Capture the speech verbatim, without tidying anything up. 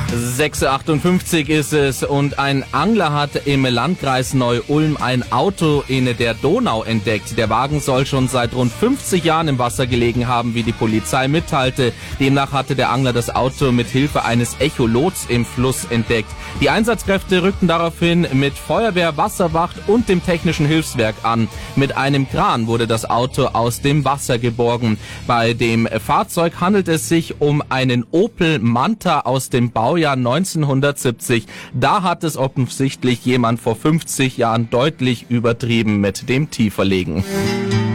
sechs Uhr achtundfünfzig ist es und ein Angler hat im Landkreis Neu-Ulm ein Auto in der Donau entdeckt. Der Wagen soll schon seit rund fünfzig Jahren im Wasser gelegen haben, wie die Polizei mitteilte. Demnach hatte der Angler das Auto mit Hilfe eines Echolots im Fluss entdeckt. Die Einsatzkräfte rückten daraufhin mit Feuerwehr, Wasserwacht und dem Technischen Hilfswerk an. Mit einem Kran wurde das Auto aus dem Wasser geborgen. Bei dem Fahrzeug handelt es sich um einen Opel Manta aus dem Baujahr neunzehnhundertsiebzig. Da hat es offensichtlich jemand vor fünfzig Jahren deutlich übertrieben mit dem Tieferlegen.